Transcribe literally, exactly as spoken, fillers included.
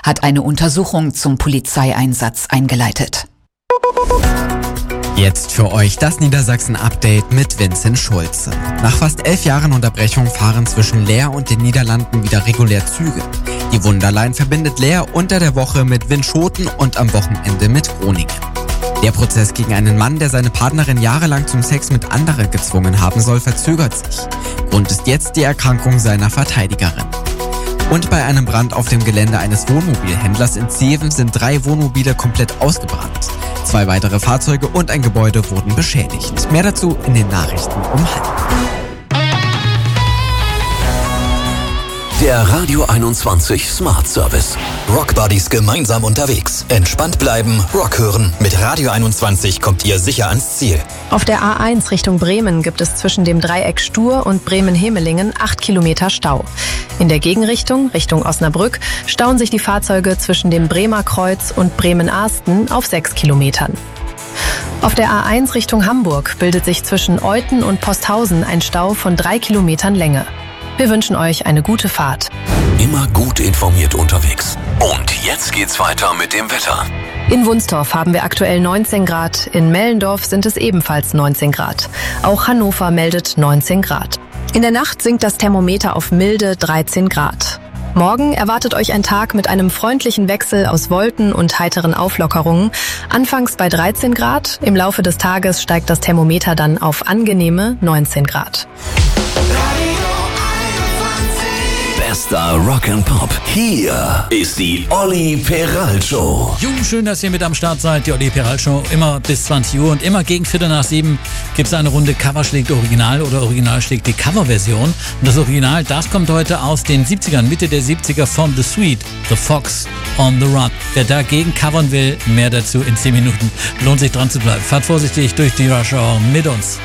hat eine Untersuchung zum Polizeieinsatz eingeleitet. Jetzt für euch das Niedersachsen-Update mit Vincent Schulze. Nach fast elf Jahren Unterbrechung fahren zwischen Leer und den Niederlanden wieder regulär Züge. Die Wunderline verbindet Leer unter der Woche mit Winschoten und am Wochenende mit Groningen. Der Prozess gegen einen Mann, der seine Partnerin jahrelang zum Sex mit anderen gezwungen haben soll, verzögert sich. Grund ist jetzt die Erkrankung seiner Verteidigerin. Und bei einem Brand auf dem Gelände eines Wohnmobilhändlers in Zeven sind drei Wohnmobile komplett ausgebrannt. Zwei weitere Fahrzeuge und ein Gebäude wurden beschädigt. Mehr dazu in den Nachrichten um halb. Der Radio einundzwanzig Smart Service. Rock Buddies gemeinsam unterwegs. Entspannt bleiben, Rock hören. Mit Radio einundzwanzig kommt ihr sicher ans Ziel. Auf der A eins Richtung Bremen gibt es zwischen dem Dreieck Stur und Bremen-Hemelingen acht Kilometer Stau. In der Gegenrichtung, Richtung Osnabrück, stauen sich die Fahrzeuge zwischen dem Bremer Kreuz und Bremen-Arsten auf sechs Kilometern. Auf der A eins Richtung Hamburg bildet sich zwischen Euthen und Posthausen ein Stau von drei Kilometern Länge. Wir wünschen euch eine gute Fahrt. Immer gut informiert unterwegs. Und jetzt geht's weiter mit dem Wetter. In Wunstorf haben wir aktuell neunzehn Grad, in Mellendorf sind es ebenfalls neunzehn Grad. Auch Hannover meldet neunzehn Grad. In der Nacht sinkt das Thermometer auf milde dreizehn Grad. Morgen erwartet euch ein Tag mit einem freundlichen Wechsel aus Wolken und heiteren Auflockerungen. Anfangs bei dreizehn Grad, im Laufe des Tages steigt das Thermometer dann auf angenehme neunzehn Grad. Bester Rock and Pop. Hier ist die Olli Peral Show. Jung, schön, dass ihr mit am Start seid. Die Olli Peral Show immer bis zwanzig Uhr und immer gegen Viertel nach sieben gibt es eine Runde Cover schlägt Original oder Original schlägt die Coverversion. Und das Original, das kommt heute aus den siebzigern, Mitte der siebziger von The Sweet, The Fox on the Run. Wer dagegen covern will, mehr dazu in zehn Minuten. Lohnt sich dran zu bleiben. Fahrt vorsichtig durch die Rush Hour mit uns.